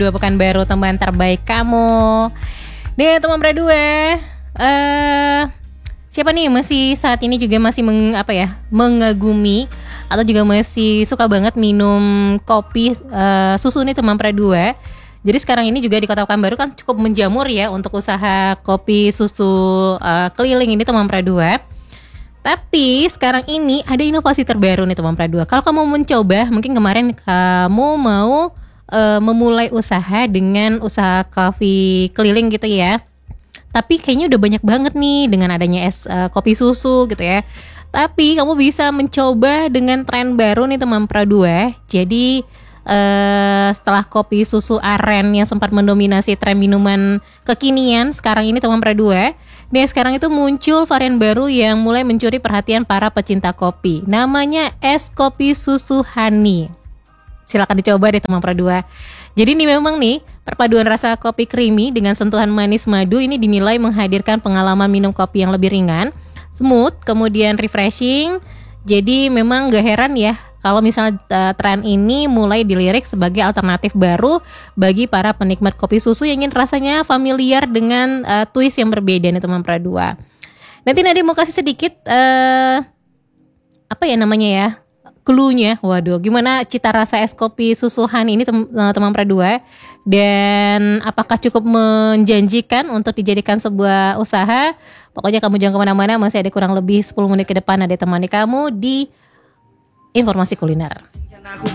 Dua Pekanbaru, teman terbaik kamu. Nih teman berdua, siapa nih masih saat ini juga masih mengagumi atau juga masih suka banget minum kopi susu nih teman berdua. Jadi sekarang ini juga di Kota Pekanbaru kan cukup menjamur ya untuk usaha kopi susu keliling ini teman berdua. Tapi sekarang ini ada inovasi terbaru nih teman berdua. Kalau kamu mencoba, mungkin kemarin kamu mau memulai usaha dengan usaha kopi keliling gitu ya. Tapi kayaknya udah banyak banget nih dengan adanya es kopi susu gitu ya. Tapi kamu bisa mencoba dengan tren baru nih teman berdua. Jadi setelah kopi susu aren yang sempat mendominasi tren minuman kekinian, sekarang ini teman berdua, nih sekarang itu muncul varian baru yang mulai mencuri perhatian para pecinta kopi. Namanya es kopi susu honey. Silakan dicoba deh teman berdua. Jadi ini memang nih perpaduan rasa kopi creamy dengan sentuhan manis madu ini dinilai menghadirkan pengalaman minum kopi yang lebih ringan, smooth, kemudian refreshing. Jadi memang gak heran ya kalau misalnya tren ini mulai dilirik sebagai alternatif baru bagi para penikmat kopi susu yang ingin rasanya familiar dengan twist yang berbeda nih teman berdua. Nanti Nadia mau kasih sedikit clue-nya. Waduh, gimana cita rasa es kopi susu honey ini teman berdua, dan apakah cukup menjanjikan untuk dijadikan sebuah usaha? Pokoknya kamu jangan kemana-mana, masih ada kurang lebih 10 menit ke depan ada temani kamu di Informasi Kuliner.